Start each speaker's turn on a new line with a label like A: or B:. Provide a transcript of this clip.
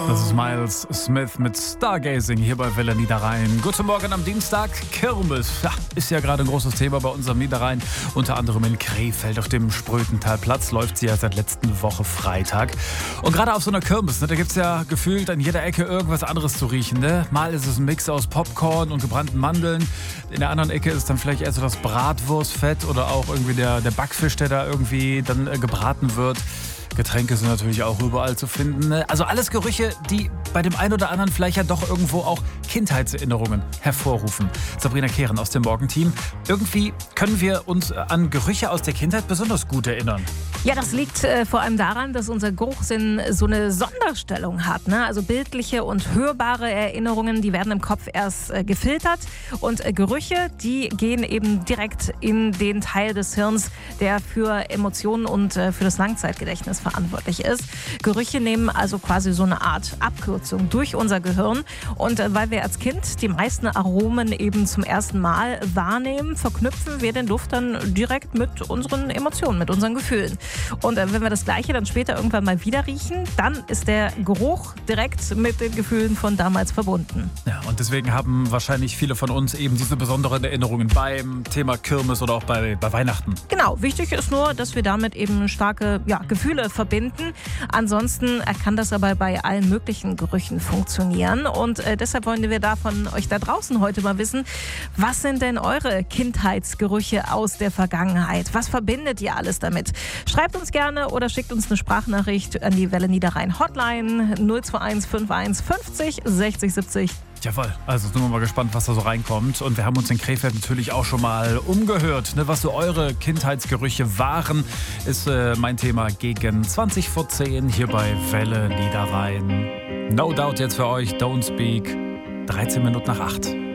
A: Das ist Miles Smith mit Stargazing hier bei Welle Niederrhein. Guten Morgen am Dienstag. Kirmes. Ja, ist ja gerade ein großes Thema bei uns am Niederrhein. Unter anderem in Krefeld auf dem Sprötentalplatz läuft sie ja seit letzten Woche Freitag. Und gerade auf so einer Kirmes, da gibt es ja gefühlt an jeder Ecke irgendwas anderes zu riechen. Ne? Mal ist es ein Mix aus Popcorn und gebrannten Mandeln. In der anderen Ecke ist dann vielleicht eher so das Bratwurstfett oder auch irgendwie der Backfisch, der da irgendwie dann gebraten wird. Getränke sind natürlich auch überall zu finden. Also alles Gerüche, die bei dem einen oder anderen vielleicht ja doch irgendwo auch Kindheitserinnerungen hervorrufen. Sabrina Kehren aus dem Morgenteam. Irgendwie können wir uns an Gerüche aus der Kindheit besonders gut erinnern.
B: Ja, das liegt vor allem daran, dass unser Geruchssinn so eine Sonderstellung hat. Ne? Also bildliche und hörbare Erinnerungen, die werden im Kopf erst gefiltert. Und Gerüche, die gehen eben direkt in den Teil des Hirns, der für Emotionen und für das Langzeitgedächtnis verantwortlich ist. Gerüche nehmen also quasi so eine Art Abkürzung durch unser Gehirn. Und weil wir als Kind die meisten Aromen eben zum ersten Mal wahrnehmen, verknüpfen wir den Duft dann direkt mit unseren Emotionen, mit unseren Gefühlen. Und wenn wir das Gleiche dann später irgendwann mal wieder riechen, dann ist der Geruch direkt mit den Gefühlen von damals verbunden.
A: Ja, und deswegen haben wahrscheinlich viele von uns eben diese besonderen Erinnerungen beim Thema Kirmes oder auch bei Weihnachten.
B: Genau, wichtig ist nur, dass wir damit eben starke Gefühle verbinden. Ansonsten kann das aber bei allen möglichen Gerüchen funktionieren. Und deshalb wollen wir da von euch da draußen heute mal wissen, was sind denn eure Kindheitsgerüche aus der Vergangenheit? Was verbindet ihr alles damit? Schreibt uns gerne oder schickt uns eine Sprachnachricht an die Welle Niederrhein Hotline 021 51 50 60 70.
A: Jawohl, also sind wir mal gespannt, was da so reinkommt. Und wir haben uns in Krefeld natürlich auch schon mal umgehört, ne, was so eure Kindheitsgerüche waren, ist mein Thema gegen 20 vor 10 hier bei Welle Niederrhein. No Doubt jetzt für euch, Don't Speak, 13 Minuten nach 8.